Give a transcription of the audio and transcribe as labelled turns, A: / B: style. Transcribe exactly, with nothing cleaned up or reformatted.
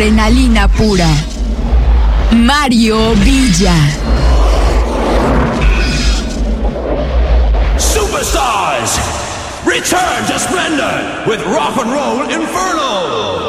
A: adrenalina pura. Mario Villa.
B: Superstars, return to splendor with Rock and Roll Inferno.